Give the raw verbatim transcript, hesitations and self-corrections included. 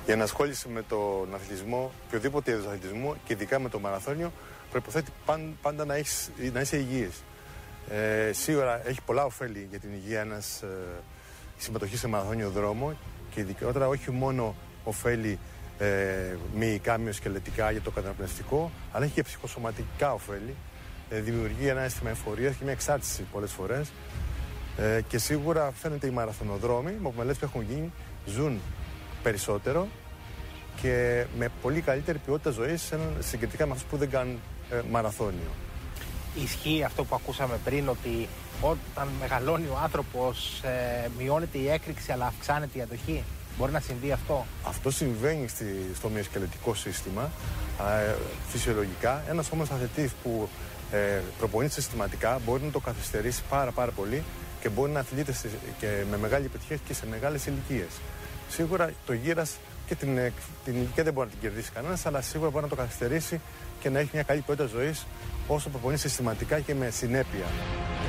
Η ενασχόληση με τον αθλητισμό, οποιοδήποτε είδος αθλητισμού και ειδικά με το μαραθώνιο, προϋποθέτει πάντα να, έχεις, να είσαι υγιής. Ε, σίγουρα έχει πολλά ωφέλη για την υγεία ένας, ε, η συμμετοχή σε μαραθώνιο δρόμο και ειδικότερα όχι μόνο ωφέλη ε, μυϊκά, μυοσκελετικά για το καταναπνευστικό, αλλά έχει και ψυχοσωματικά ωφέλη. Ε, δημιουργεί ένα αίσθημα εφορίας και μια εξάρτηση πολλές φορές. Ε, και σίγουρα φαίνεται οι μαραθωνοδρόμοι, με μελέτες που έχουν γίνει, ζουν περισσότερο και με πολύ καλύτερη ποιότητα ζωής συγκριτικά με αυτούς που δεν κάνουν ε, μαραθώνιο. Ισχύει αυτό που ακούσαμε πριν, ότι όταν μεγαλώνει ο άνθρωπος ε, μειώνεται η έκρηξη αλλά αυξάνεται η αντοχή? Μπορεί να συμβεί αυτό? Αυτό συμβαίνει στη, στο μυοσκελετικό σύστημα ε, φυσιολογικά. Ένας όμως αθλητής που ε, προπονείται συστηματικά μπορεί να το καθυστερήσει πάρα πάρα πολύ και μπορεί να αθλείται και με μεγάλη επιτυχία και σε μεγάλες ηλικίες. Σίγουρα το γύρας και την, την ηλικία δεν μπορεί να την κερδίσει κανένας, αλλά σίγουρα μπορεί να το καθυστερήσει και να έχει μια καλή ποιότητα ζωής όσο προπονεί συστηματικά και με συνέπεια.